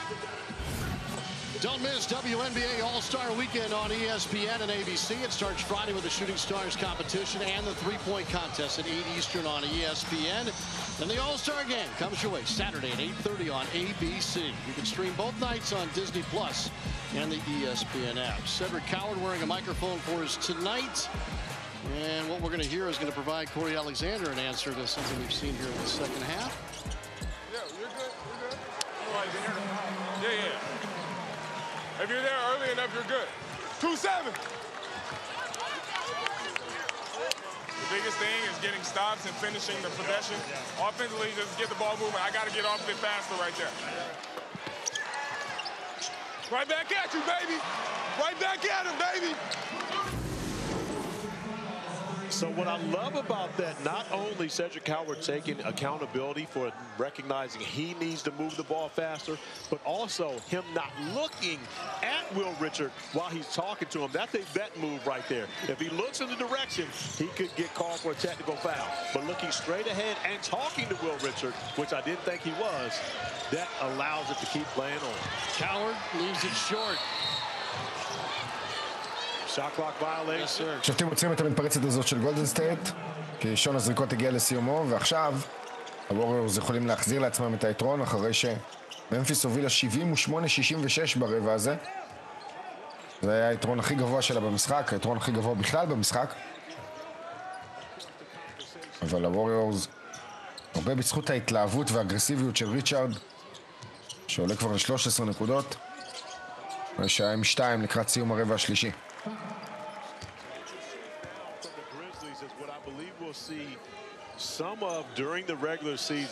Don't miss WNBA All-Star Weekend on ESPN and ABC. It starts Friday with the Shooting Stars competition and the three-point contest at 8 Eastern on ESPN. And the All-Star Game comes your way Saturday at 8:30 on ABC. You can stream both nights on Disney Plus and the ESPN app. Cedric Coward wearing a microphone for us tonight. And what we're going to hear is going to provide Corey Alexander an answer to something we've seen here in the second half. Yeah, you're good. You're good. Yeah. If you're there early enough, you're good. 2-7. The biggest thing is getting stops and finishing the possession. Offensively, just get the ball moving. I got to get off a bit faster right there. Right back at you, baby. Right back at him, baby. So what I love about that, not only Cedric Coward taking accountability for recognizing he needs to move the ball faster, but also him not looking at Will Richard while he's talking to him. That's a bet move right there. If he looks in the direction, he could get called for a technical foul. But looking straight ahead and talking to Will Richard, which I didn't think he was, that allows it to keep playing on. Coward leaves it short. שופטים עוצרים את המתפרצת הזאת של גולדן סטייט, כי שעון הזריקות הגיע לסיומו, ועכשיו הווריורס יכולים להחזיר לעצמם את היתרון אחרי שממפיס הובילה 78-66 ברבע הזה. זה היה היתרון הכי גבוה שלה במשחק, היתרון הכי גבוה בכלל במשחק. אבל הווריורס, הרבה בזכות ההתלהבות והאגרסיביות של ריצ'ארד, שעולה כבר ל-13 נקודות, ושהיה עם 2 לקראת סיום הרבע השלישי. We'll see some of during the regular season.